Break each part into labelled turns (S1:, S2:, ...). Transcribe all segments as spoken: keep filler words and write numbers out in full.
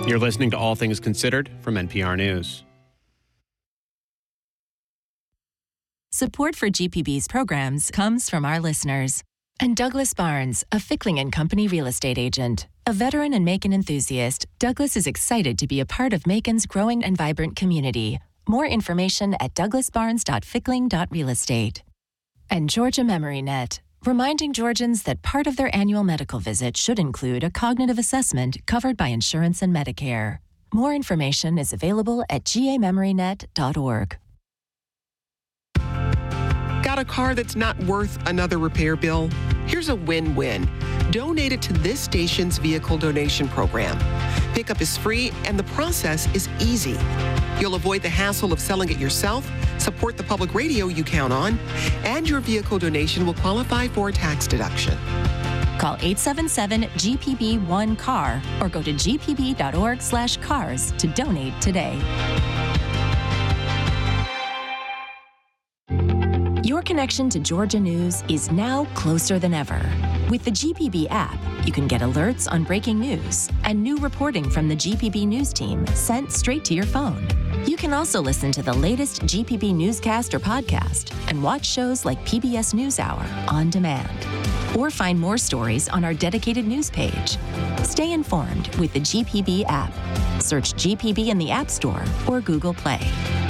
S1: You're listening to All Things Considered from N P R News.
S2: Support for G P B's programs comes from our listeners. And Douglas Barnes, a Fickling and Company real estate agent. A veteran and Macon enthusiast, Douglas is excited to be a part of Macon's growing and vibrant community. More information at douglas barnes dot fickling dot real estate. And Georgia MemoryNet, reminding Georgians that part of their annual medical visit should include a cognitive assessment covered by insurance and Medicare. More information is available at g a memory net dot org.
S3: Got a car that's not worth another repair bill? Here's a win-win. Donate it to this station's vehicle donation program. Pickup is free and the process is easy. You'll avoid the hassle of selling it yourself, support the public radio you count on, and your vehicle donation will qualify for a tax deduction.
S2: Call eight seven seven G P B one C A R or go to g p b dot org slash cars to donate today. Your connection to Georgia News is now closer than ever. With the G P B app, you can get alerts on breaking news and new reporting from the G P B News team sent straight to your phone. You can also listen to the latest G P B newscast or podcast and watch shows like P B S NewsHour on demand. Or find more stories on our dedicated news page. Stay informed with the G P B app. Search G P B in the App Store or Google Play.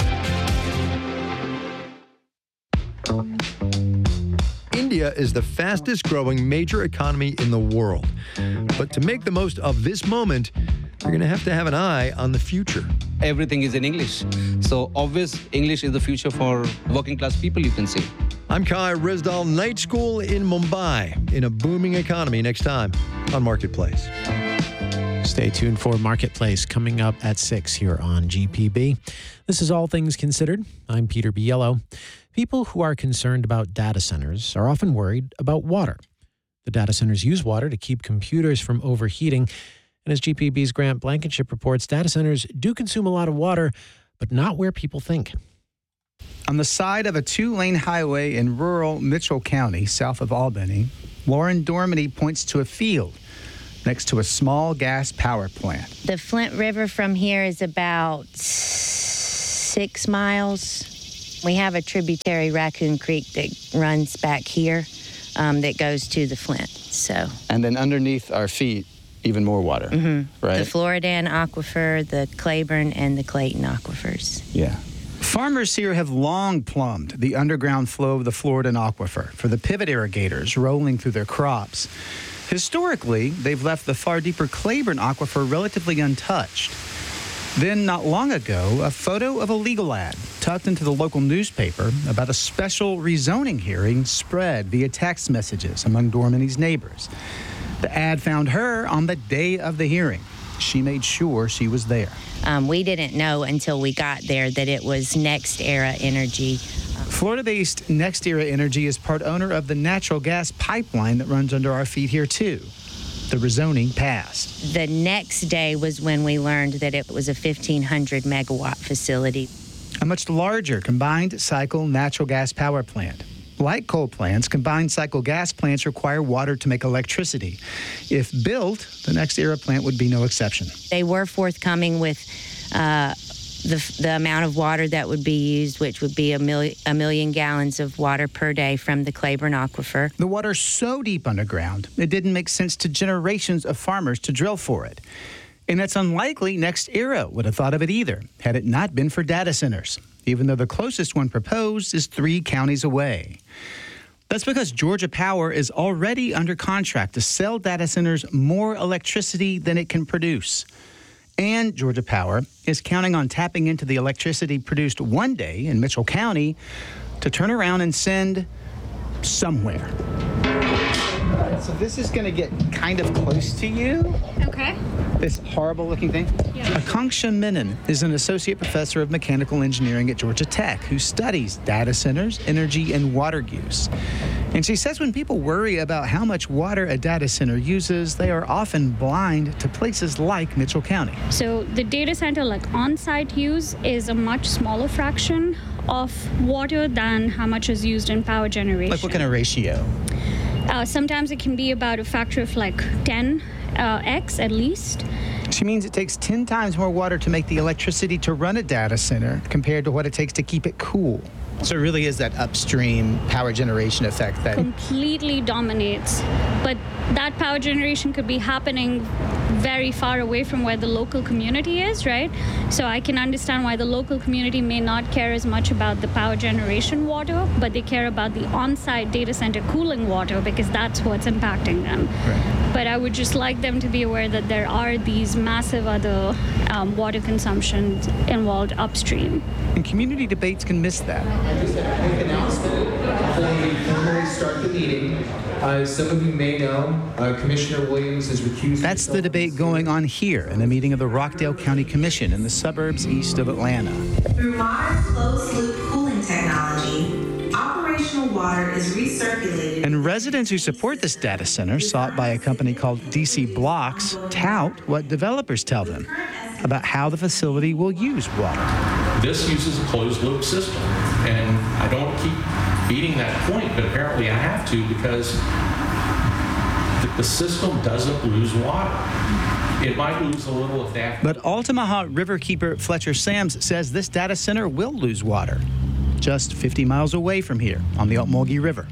S4: India is the fastest growing major economy in the world. But to make the most of this moment, you're going to have to have an eye on the future.
S5: Everything is in English. So obvious English is the future for working class people, you can say.
S4: I'm Kai Rizdal, Night School in Mumbai, in a booming economy, next time on Marketplace.
S6: Stay tuned for Marketplace coming up at six here on G P B. This is All Things Considered. I'm Peter Biello. People who are concerned about data centers are often worried about water. The data centers use water to keep computers from overheating. And as G P B's Grant Blankenship reports, data centers do consume a lot of water, but not where people think.
S7: On the side of a two-lane highway in rural Mitchell County, south of Albany, Lauren Dormady points to a field next to a small gas power plant.
S8: The Flint River from here is about six miles. We have a tributary, Raccoon Creek, that runs back here um, that goes to the Flint. So.
S9: And then underneath our feet, even more water,
S8: mm-hmm.
S9: right?
S8: The Floridan Aquifer, the Claiborne, and the Clayton aquifers.
S7: Yeah. Farmers here have long plumbed the underground flow of the Floridan Aquifer for the pivot irrigators rolling through their crops. Historically, they've left the far deeper Claiborne Aquifer relatively untouched. Then, not long ago, a photo of a legal ad tucked into the local newspaper about a special rezoning hearing spread via text messages among Dormany's neighbors. The ad found her on the day of the hearing. She made sure she was there.
S8: Um, we didn't know until we got there that it was NextEra Energy.
S7: Florida-based NextEra Energy is part owner of the natural gas pipeline that runs under our feet here, too. The rezoning passed.
S8: The next day was when we learned that it was a fifteen hundred megawatt facility.
S7: A much larger combined cycle natural gas power plant. Like coal plants, combined cycle gas plants require water to make electricity. If built, the NextEra plant would be no exception.
S8: They were forthcoming with uh, the, the amount of water that would be used, which would be a, mil- a million gallons of water per day from the Claiborne Aquifer.
S7: The water's so deep underground, it didn't make sense to generations of farmers to drill for it. And it's unlikely NextEra would have thought of it either, had it not been for data centers, even though the closest one proposed is three counties away. That's because Georgia Power is already under contract to sell data centers more electricity than it can produce. And Georgia Power is counting on tapping into the electricity produced one day in Mitchell County to turn around and send somewhere. So this is going to get kind of close to you.
S10: Okay.
S7: This horrible looking thing.
S10: Yeah.
S7: Akanksha Menon is an associate professor of mechanical engineering at Georgia Tech who studies data centers, energy, and water use. And she says when people worry about how much water a data center uses, they are often blind to places like Mitchell County.
S10: So the data center, like on-site use, is a much smaller fraction of water than how much is used in power generation.
S7: Like what kind of ratio?
S10: Uh, sometimes it can be about a factor of like ten uh, x at least.
S7: She means it takes ten times more water to make the electricity to run a data center compared to what it takes to keep it cool. So it really is that upstream power generation effect that
S10: completely dominates. But that power generation could be happening very far away from where the local community is, right? So I can understand why the local community may not care as much about the power generation water, but they care about the on-site data center cooling water because that's what's impacting them. Right. But I would just like them to be aware that there are these massive other um, water consumptions involved upstream.
S7: And community debates can miss that.
S11: I just had a quick announcement before we formally start the meeting. Uh, some of you may know uh, Commissioner Williams has recused.
S7: That's the debate going on here in a meeting of the Rockdale County Commission in the suburbs east of Atlanta.
S12: Through modern closed-loop cooling technology, operational water is recirculated.
S7: And residents who support this data center, sought by a company called D C Blocks, tout what developers tell them about how the facility will use water.
S13: This uses a closed-loop system, and I don't keep beating that point, but apparently I have to because the, the system doesn't lose water. It might lose a little if they have to.
S7: But Altamaha Riverkeeper Fletcher Sams says this data center will lose water just fifty miles away from here on the Ocmulgee River.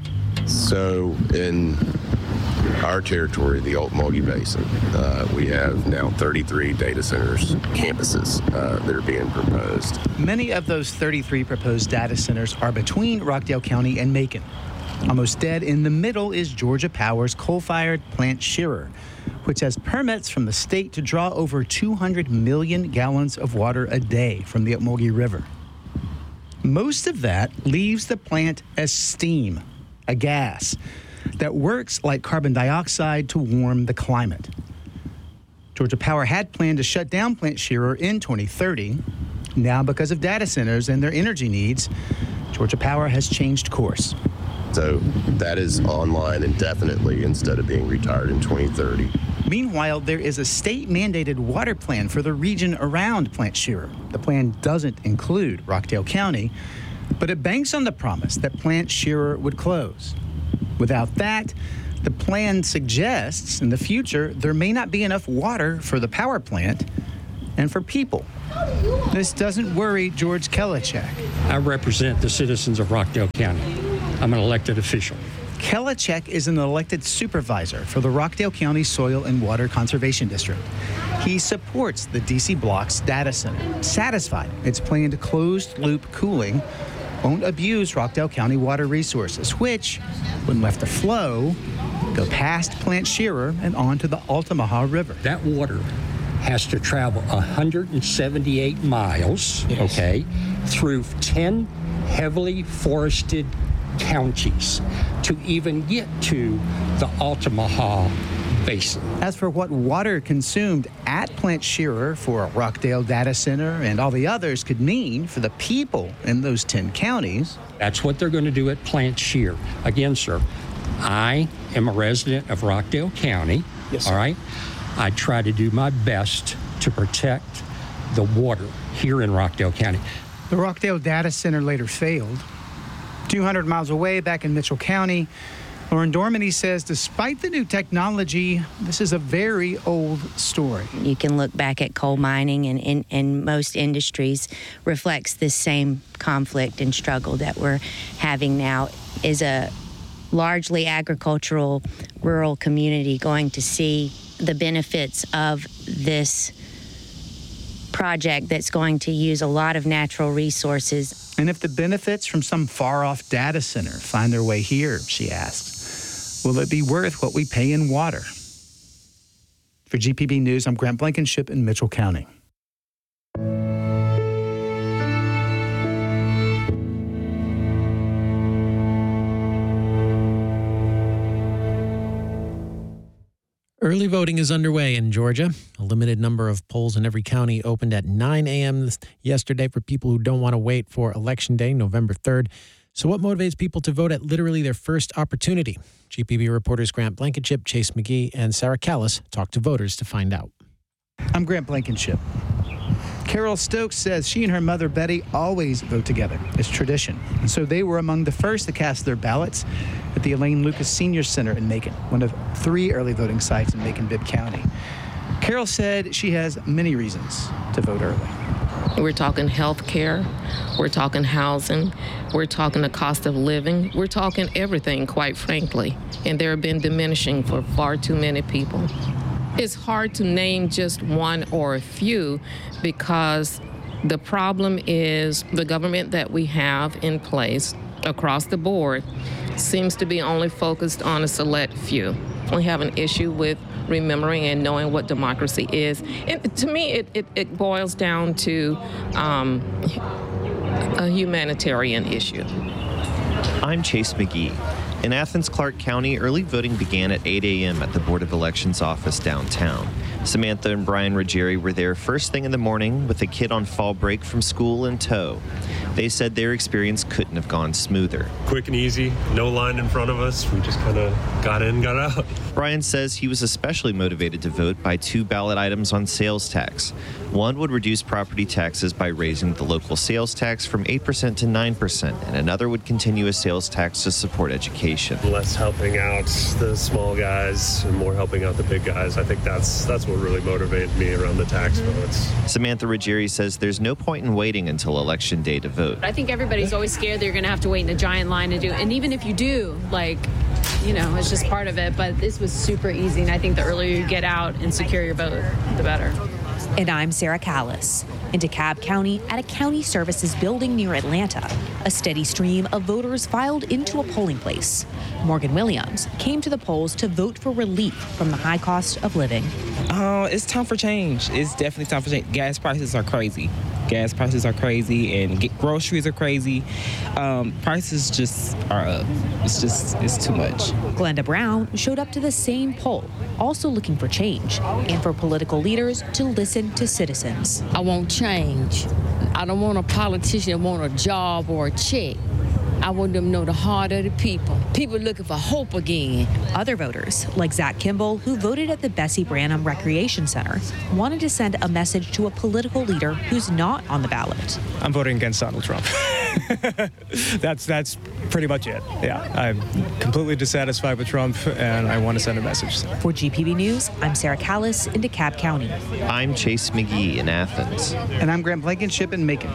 S14: So in our territory, the Ocmulgee Basin, uh, we have now thirty-three data centers, campuses uh, that are being proposed.
S7: Many of those thirty-three proposed data centers are between Rockdale County and Macon. Almost dead in the middle is Georgia Power's coal-fired plant Shearer, which has permits from the state to draw over two hundred million gallons of water a day from the Ocmulgee River. Most of that leaves the plant as steam, a gas that works like carbon dioxide to warm the climate. Georgia Power had planned to shut down Plant Shearer in twenty thirty. Now, because of data centers and their energy needs, Georgia Power has changed course.
S14: So that is online indefinitely instead of being retired in twenty thirty.
S7: Meanwhile, there is a state-mandated water plan for the region around Plant Shearer. The plan doesn't include Rockdale County, but it banks on the promise that Plant Shearer would close. Without that, the plan suggests in the future there may not be enough water for the power plant and for people. This doesn't worry George Kelichek.
S15: I represent the citizens of Rockdale County. I'm an elected official.
S7: Kelichek is an elected supervisor for the Rockdale County Soil and Water Conservation District. He supports the D C Blocks data center, satisfied its planned closed-loop cooling won't abuse Rockdale County water resources, which, when left to flow, go past Plant Shearer and onto the Altamaha River.
S15: That water has to travel one hundred seventy-eight miles, yes. okay, through ten heavily forested counties to even get to the Altamaha Basin.
S7: As for what water consumed at Plant Shearer for a Rockdale data center and all the others could mean for the people in those ten counties.
S15: That's what they're going to do at Plant Shearer. Again, sir, I am a resident of Rockdale County, yes, all right? I try to do my best to protect the water here in Rockdale County.
S7: The Rockdale data center later failed. two hundred miles away back in Mitchell County, Lauren Dorminey says despite the new technology, this is a very old story.
S8: You can look back at coal mining and, and, and most industries reflects this same conflict and struggle that we're having now. Is a largely agricultural rural community going to see the benefits of this project that's going to use a lot of natural resources?
S7: And if the benefits from some far-off data center find their way here, she asks, will it be worth what we pay in water? For G P B News, I'm Grant Blankenship in Mitchell County.
S6: Early voting is underway in Georgia. A limited number of polls in every county opened at nine a.m. yesterday for people who don't want to wait for Election Day, November third. So what motivates people to vote at literally their first opportunity? G P B reporters Grant Blankenship, Chase McGee, and Sarah Callis talked to voters to find out.
S7: I'm Grant Blankenship. Carol Stokes says she and her mother, Betty, always vote together. It's tradition. And so they were among the first to cast their ballots at the Elaine Lucas Senior Center in Macon, one of three early voting sites in Macon-Bibb County. Carol said she has many reasons to vote early.
S16: We're talking health care, we're talking housing, we're talking the cost of living, we're talking everything, quite frankly, and they're been diminishing for far too many people. It's hard to name just one or a few because the problem is the government that we have in place across the board seems to be only focused on a select few. We have an issue with remembering and knowing what democracy is. And to me, it, it, it boils down to um, a humanitarian issue.
S17: I'm Chase McGee. In Athens, Clark County, early voting began at eight a.m. at the Board of Elections office downtown. Samantha and Brian Ruggieri were there first thing in the morning with a kid on fall break from school in tow. They said their experience couldn't have gone smoother.
S18: Quick and easy, no line in front of us. We just kind of got in, got out.
S17: Brian says he was especially motivated to vote by two ballot items on sales tax. One would reduce property taxes by raising the local sales tax from eight percent to nine percent, and another would continue a sales tax to support education.
S18: Less helping out the small guys and more helping out the big guys. I think that's that's what really motivated me around the tax votes.
S17: Samantha Ruggieri says there's no point in waiting until election day to vote.
S19: I think everybody's always scared they're going to have to wait in a giant line to do it. And even if you do, like, you know, it's just part of it. But this was super easy. And I think the earlier you get out and secure your vote, the better.
S20: And I'm Sarah Callis. In DeKalb County, at a county services building near Atlanta, a steady stream of voters filed into a polling place. Morgan Williams came to the polls to vote for relief from the high cost of living.
S21: Uh, it's time for change. It's definitely time for change. Gas prices are crazy. Gas prices are crazy, and get, groceries are crazy. Um, prices just are up. It's just, it's too much.
S20: Glenda Brown showed up to the same poll, also looking for change and for political leaders to listen to citizens.
S22: I want change. I don't want a politician that want a job or a check. I want them to know the heart of the people. People looking for hope again.
S20: Other voters, like Zach Kimball, who voted at the Bessie Branham Recreation Center, wanted to send a message to a political leader who's not on the ballot.
S23: I'm voting against Donald Trump. that's that's pretty much it. Yeah, I'm completely dissatisfied with Trump, and I want to send a message.
S20: For G P B News, I'm Sarah Callis in DeKalb County.
S17: I'm Chase McGee in Athens.
S7: And I'm Grant Blankenship in Macon.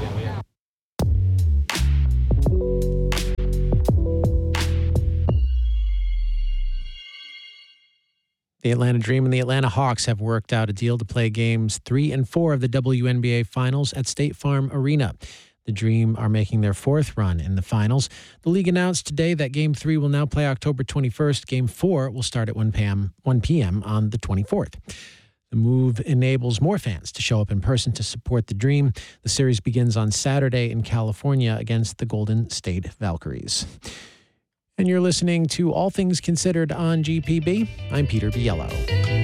S6: The Atlanta Dream and the Atlanta Hawks have worked out a deal to play games three and four of the W N B A Finals at State Farm Arena. The Dream are making their fourth run in the finals. The league announced today that Game three will now play October twenty-first. Game four will start at one p.m. on the twenty-fourth. The move enables more fans to show up in person to support the Dream. The series begins on Saturday in California against the Golden State Valkyries. And you're listening to All Things Considered on G P B. I'm Peter Biello.